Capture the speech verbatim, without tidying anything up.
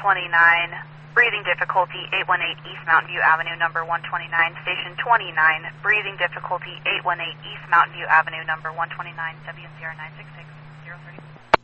twenty-nine, breathing difficulty, eight one eight East Mountain View Avenue, number one twenty-nine. Station twenty-nine, breathing difficulty, eight one eight East Mountain View Avenue, number one twenty-nine, W zero nine six six zero three.